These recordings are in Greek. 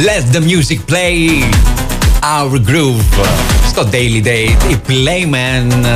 Let the music play our groove. Στο Daily Date, η Playman.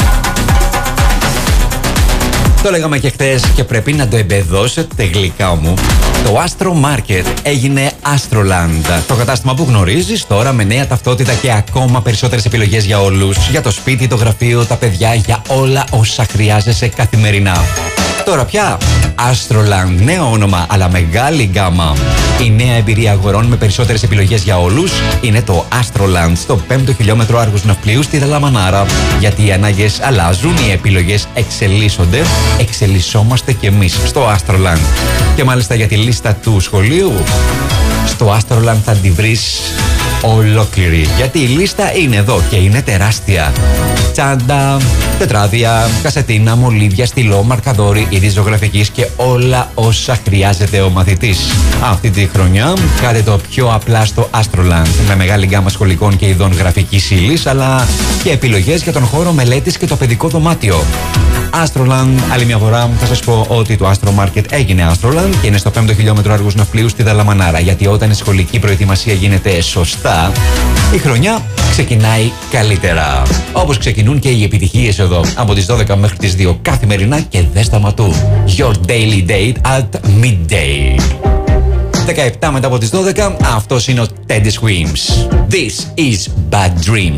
Το λέγαμε και χθες και πρέπει να το εμπεδώσετε γλυκά μου. Το Astro Market έγινε Astroland. Το κατάστημα που γνωρίζεις τώρα με νέα ταυτότητα και ακόμα περισσότερες επιλογές για όλους. Για το σπίτι, το γραφείο, τα παιδιά, για όλα όσα χρειάζεσαι καθημερινά. Τώρα πια Astroland, νέο όνομα αλλά μεγάλη γκάμα. Η νέα εμπειρία αγορών με περισσότερες επιλογές για όλους είναι το Astroland στο 5ο χιλιόμετρο Άργους Ναυπλίου στη Δαλαμανάρα. Γιατί οι ανάγκες αλλάζουν, οι επιλογές εξελίσσονται, εξελισσόμαστε κι εμείς στο Astroland. Και μάλιστα για τη λίστα του σχολείου, στο Astroland θα τη βρεις ολόκληρη. Γιατί η λίστα είναι εδώ και είναι τεράστια. Τσάντα, τετράδια, κασετίνα, μολύβια, στυλό, μαρκαδόρι, είδη ζωγραφικής και όλα όσα χρειάζεται ο μαθητής. Αυτή τη χρονιά κάντε το πιο απλά στο Astroland. Με μεγάλη γκάμα σχολικών και ειδών γραφικής ύλης, αλλά και επιλογές για τον χώρο μελέτης και το παιδικό δωμάτιο. Astroland, άλλη μια φορά θα σας πω ότι το Astro Market έγινε Astroland και είναι στο 5ο χιλιόμετρο Άργους Ναυπλίου στη Δαλαμανάρα. Γιατί όταν η σχολική προετοιμασία γίνεται σωστά, η χρονιά ξεκινάει καλύτερα. Όπως ξεκινούν και οι επιτυχίες εδώ από τις 12 μέχρι τις 2 καθημερινά και δεν σταματούν. Your daily date at midday. 17 μετά από τις 12, αυτός είναι ο Teddy Swims. This is Bad Dreams.